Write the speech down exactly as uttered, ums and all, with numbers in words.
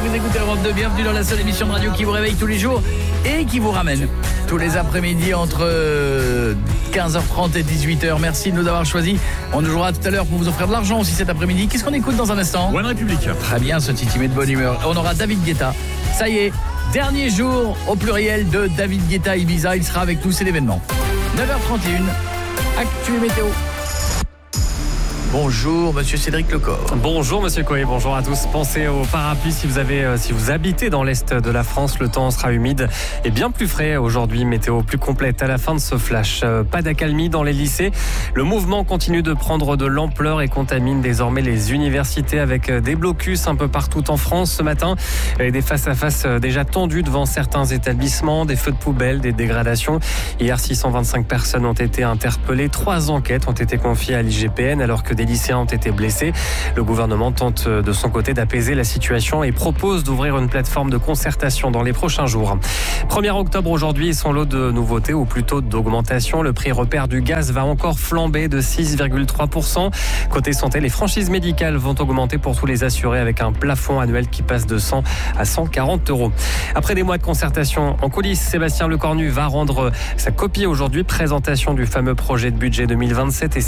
vous écoutez Europe deux, bienvenue dans la seule émission de radio qui vous réveille tous les jours et qui vous ramène tous les après-midi entre quinze heures trente et dix-huit heures. Merci de nous avoir choisis. On nous jouera tout à l'heure pour vous offrir de l'argent aussi cet après-midi. Qu'est-ce qu'on écoute dans un instant? One Republic. Très bien, ce Titi met de bonne humeur. On aura David Guetta. Ça y est, dernier jour au pluriel de David Guetta Ibiza. Il sera avec nous, c'est l'événement. neuf heures trente et une, Actu Météo. Bonjour monsieur Cédric Lecor. Bonjour monsieur Coé, bonjour à tous. Pensez au parapluie si vous avez, si vous habitez dans l'est de la France. Le temps sera humide et bien plus frais aujourd'hui. Météo plus complète à la fin de ce flash. Pas d'accalmie dans les lycées. Le mouvement continue de prendre de l'ampleur et contamine désormais les universités avec des blocus un peu partout en France ce matin. Et des face-à-face déjà tendus devant certains établissements, des feux de poubelle, des dégradations. Hier, six cent vingt-cinq personnes ont été interpellées. Trois enquêtes ont été confiées à l'I G P N alors que des lycéens ont été blessés. Le gouvernement tente de son côté d'apaiser la situation et propose d'ouvrir une plateforme de concertation dans les prochains jours. premier octobre aujourd'hui, son lot de nouveautés ou plutôt d'augmentation. Le prix repère du gaz va encore flamber de six virgule trois pour cent. Côté santé, les franchises médicales vont augmenter pour tous les assurés avec un plafond annuel qui passe de cent à cent quarante euros. Après des mois de concertation en coulisses, Sébastien Lecornu va rendre sa copie aujourd'hui. Présentation du fameux projet de budget deux mille vingt-sept et